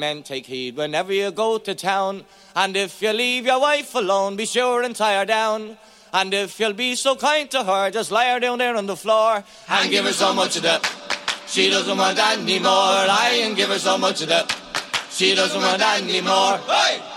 Men, take heed whenever you go to town, and if you leave your wife alone, be sure and tie her down. And if you'll be so kind to her, just lie her down there on the floor and give her so much of that she doesn't want anymore. Lie and give her so much of that she doesn't want anymore. Hey!